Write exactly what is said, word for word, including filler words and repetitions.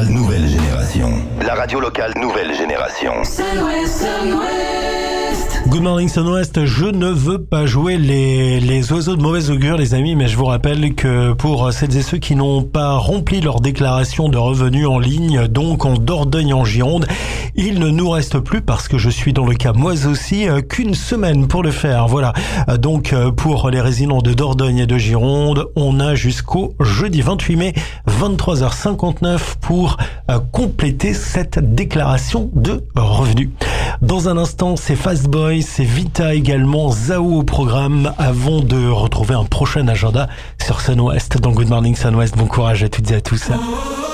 locale nouvelle génération. La radio locale nouvelle génération. Sun-Ouest, Sun-Ouest. Good morning Sun-Ouest, je ne veux pas jouer les, les oiseaux de mauvais augure les amis, mais je vous rappelle que pour celles et ceux qui n'ont pas rempli leur déclaration de revenus en ligne, donc en Dordogne en Gironde, il ne nous reste plus, parce que je suis dans le cas moi aussi, qu'une semaine pour le faire. Voilà, donc pour les résidents de Dordogne et de Gironde, on a jusqu'au jeudi vingt-huit mai, vingt-trois heures cinquante-neuf pour compléter cette déclaration de revenus. Dans un instant, c'est Fastboy, c'est Vita également, Zao au programme, avant de retrouver un prochain agenda sur Sun-Ouest. Dans Good Morning Sun-Ouest, bon courage à toutes et à tous.